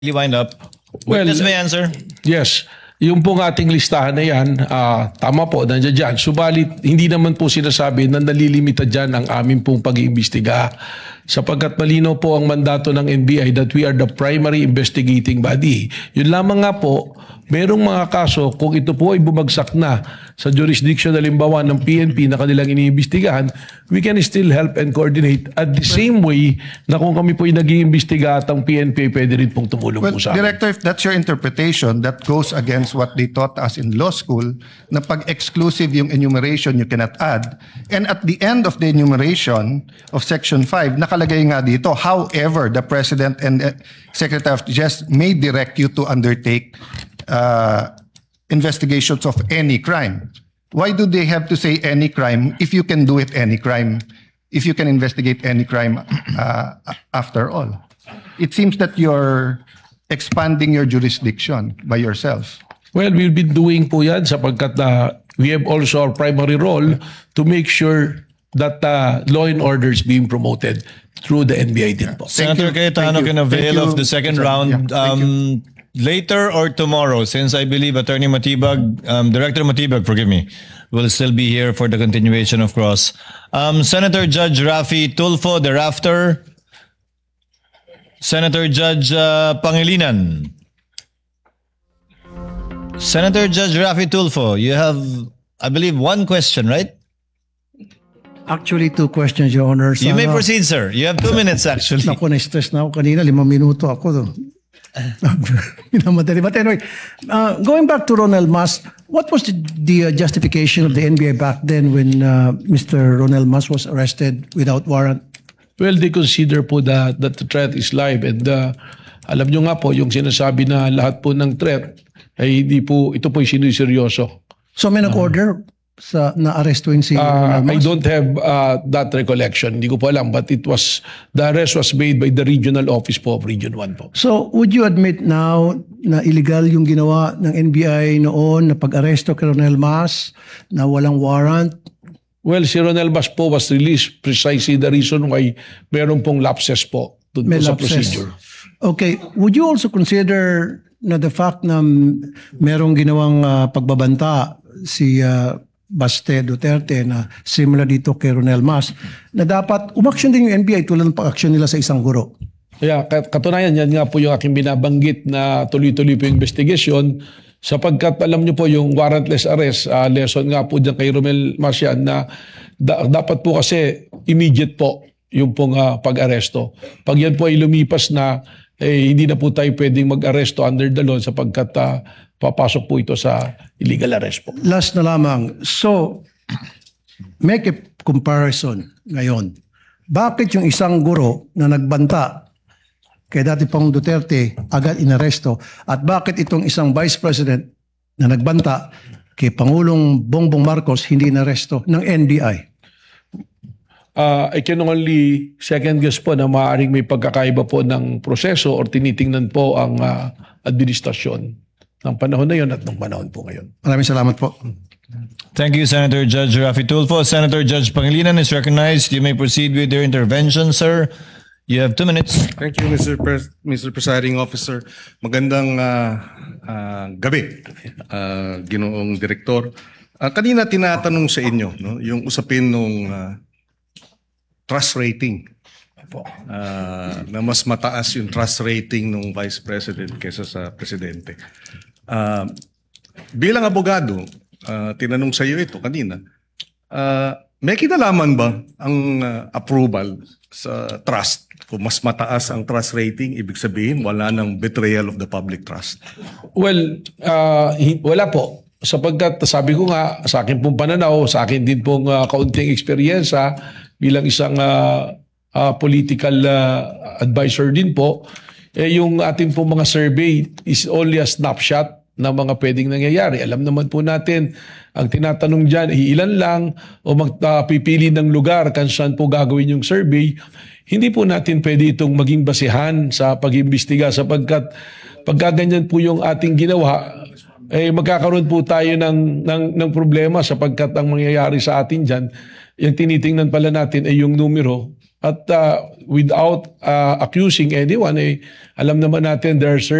wind up. Well, Witness may answer. Yes. Yung pong ating listahan na yan, tama po, nandiyan dyan. Subalit, hindi naman po sinasabi na nalilimita dyan ang aming pong pag-iimbestiga. Sapagkat malinaw po ang mandato ng NBI that we are the primary investigating body. Yun lamang nga po, merong mga kaso, kung ito po ay bumagsak na sa jurisdiction halimbawa ng PNP na kanilang iniimbestigahan, we can still help and coordinate at the same way na kung kami po ay nag-iimbestiga at ang PNP pwede rin pong tumulong Well, po sa amin. Director, if that's your interpretation, that goes against what they taught us in law school, na pag exclusive yung enumeration, you cannot add. And at the end of the enumeration of Section 5, nakalagay nga dito, however, the President and Secretary of Justice may direct you to undertake investigations of any crime. Why do they have to say any crime if you can do it any crime, if you can investigate any crime after all? It seems that you're expanding your jurisdiction by yourself. Well, we'll be doing po yan sapagkat we have also our primary role to make sure that law and order is being promoted through the NBI din po. Senator Cayetano can avail of the second round. Later or tomorrow, since I believe Attorney Matibag, Director Matibag, forgive me, will still be here for the continuation of cross. Senator Judge Raffy Tulfo thereafter. Senator Judge Pangilinan. Senator Judge Raffy Tulfo, you have, I believe, one question, right? Actually, two questions, Your Honor. You may proceed, sir. You have 2 minutes, actually. Naku, na-stress na ako kanina. 5 minuto ako. Minamadali. But anyway, going back to Ronel Mas, what was the justification of the NBI back then when Mr. Ronel Mas was arrested without warrant? Well, they consider po that the threat is live and alam nyo nga po, yung sinasabi na lahat po ng threat ay hindi po, ito po ay sinuseryoso. So may nag-order sa na-arrestuin si Ronel Mas? I don't have that recollection. Hindi ko po alam. But the arrest was made by the regional office po of Region 1 po. So would you admit now na illegal yung ginawa ng NBI noon na pag-aresto kay Ronel Mas na walang warrant? Well, si Ronel Mas po was released precisely the reason why meron pong lapses po dun po sa procedure. Okay. Would you also consider na the fact na merong ginawang pagbabanta si Baste Duterte na similar dito kay Ronel Mas, na dapat umaksyon din yung NBI tulad ng pag-aksyon nila sa isang guro? Kaya katunayan, yan nga po yung aking binabanggit na tuloy-tuloy po yung investigation sapagkat alam nyo po yung warrantless arrest, lesson nga po dyan kay Ronel Mas yan na dapat po kasi immediate po yung pong pag-aresto. Pag yan po ay lumipas na, hindi na po tayo pwedeng mag-aresto under the law sapagkat papasok po ito sa illegal arrest po. Last na lamang. So, make a comparison ngayon. Bakit yung isang guro na nagbanta kay dati Pangulong Duterte agad inaresto at bakit itong isang vice president na nagbanta kay Pangulong Bongbong Marcos hindi inaresto ng NBI? I can only second guess po na maaaring may pagkakaiba po ng proseso or tinitingnan po ang administrasyon ng panahon na yun at ng panahon po ngayon. Maraming salamat po. Thank you, Senator Judge Raffy Tulfo. Senator Judge Pangilinan is recognized. You may proceed with your intervention, sir. You have 2 minutes. Thank you, Mr. Presiding Officer. Magandang gabi, Ginoong Direktor. Kanina tinatanong sa inyo yung usapin nung trust rating. Na mas mataas yung trust rating ng Vice President kaysa sa Presidente. Bilang abogado, tinanong sa iyo ito kanina, may kinalaman ba ang approval sa trust? Kung mas mataas ang trust rating, ibig sabihin wala ng betrayal of the public trust. Well, wala po. Sapagkat sabi ko nga, sa akin pong pananaw, sa akin din pong kaunting eksperyensya bilang isang political advisor din po, yung ating pong mga survey is only a snapshot na mga pwedeng nangyayari. Alam naman po natin, ang tinatanong dyan, ilan lang o magpipili ng lugar kung saan po gagawin yung survey. Hindi po natin pwede itong maging basihan sa pag-imbestiga sapagkat pagkaganyan po yung ating ginawa, magkakaroon po tayo ng problema sapagkat ang mangyayari sa atin dyan, yung tinitingnan pala natin ay yung numero At without accusing anyone, alam naman natin there are